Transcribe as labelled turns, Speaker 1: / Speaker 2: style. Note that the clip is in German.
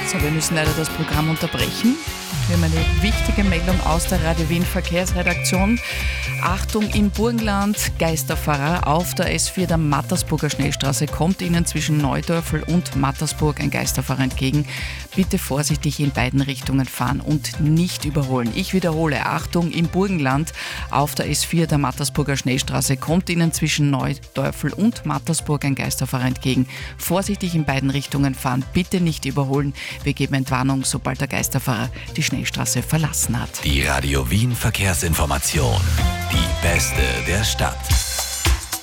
Speaker 1: So, wir müssen leider das Programm unterbrechen. Wir haben eine wichtige Meldung aus der Radio Wien Verkehrsredaktion. Achtung, im Burgenland, Geisterfahrer auf der S4 der Mattersburger Schnellstraße kommt Ihnen zwischen Neudörfl und Mattersburg ein Geisterfahrer entgegen. Bitte vorsichtig in beiden Richtungen fahren und nicht überholen. Ich wiederhole, Achtung, im Burgenland, auf der S4 der Mattersburger Schnellstraße kommt Ihnen zwischen Neudörfl und Mattersburg ein Geisterfahrer entgegen. Vorsichtig in beiden Richtungen fahren, bitte nicht überholen. Wir geben Entwarnung, sobald der Geisterfahrer die Schnellstraße verlassen hat.
Speaker 2: Die Radio Wien Verkehrsinformation. Die beste der Stadt.